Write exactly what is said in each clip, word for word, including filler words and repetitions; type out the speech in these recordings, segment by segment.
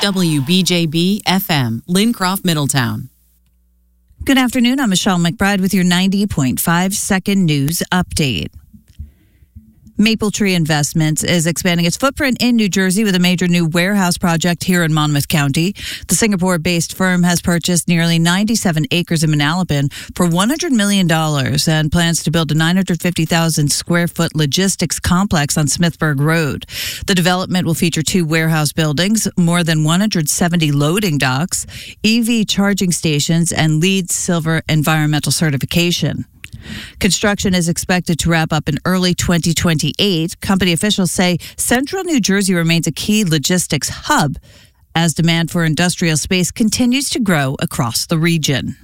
W B J B F M, Lincroft, Middletown. Good afternoon. I'm Michelle McBride with your ninety point five second news update. Maple Tree Investments is expanding its footprint in New Jersey with a major new warehouse project here in Monmouth County. The Singapore-based firm has purchased nearly ninety-seven acres in Manalapan for one hundred million dollars and plans to build a nine hundred fifty thousand square foot logistics complex on Smithburg Road. The development will feature two warehouse buildings, more than one hundred seventy loading docks, E V charging stations, and LEED Silver environmental certification. Construction is expected to wrap up in early twenty twenty-eight. Company officials say central New Jersey remains a key logistics hub as demand for industrial space continues to grow across the region.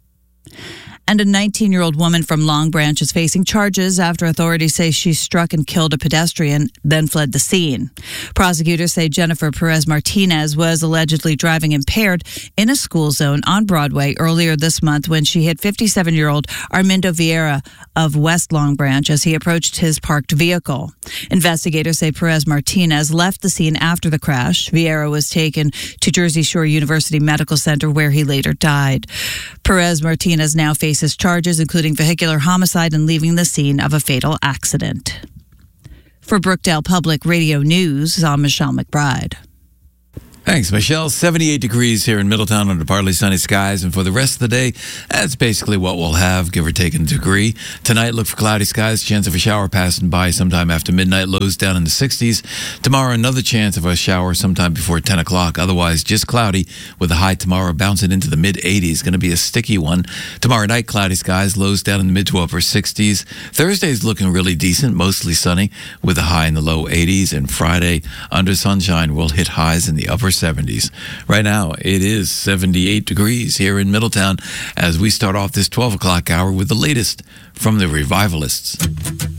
And a nineteen-year-old woman from Long Branch is facing charges after authorities say she struck and killed a pedestrian, then fled the scene. Prosecutors say Jennifer Perez Martinez was allegedly driving impaired in a school zone on Broadway earlier this month when she hit fifty-seven-year-old Armindo Vieira of West Long Branch as he approached his parked vehicle. Investigators say Perez Martinez left the scene after the crash. Vieira was taken to Jersey Shore University Medical Center where he later died. Perez Martinez now faces charges including vehicular homicide and leaving the scene of a fatal accident. For Brookdale Public Radio News, I'm Michelle McBride. Thanks, Michelle. seventy-eight degrees here in Middletown under partly sunny skies. And for the rest of the day, that's basically what we'll have, give or take a degree. Tonight, look for cloudy skies, chance of a shower passing by sometime after midnight, lows down in the sixties. Tomorrow, another chance of a shower sometime before ten o'clock. Otherwise, just cloudy with a high tomorrow bouncing into the mid-eighties. Going to be a sticky one. Tomorrow night, cloudy skies, lows down in the mid to upper sixties. Thursday's looking really decent, mostly sunny with a high in the low eighties. And Friday, under sunshine, will hit highs in the upper seventies. Right now, it is seventy-eight degrees here in Middletown as we start off this twelve o'clock hour with the latest from the Revivalists.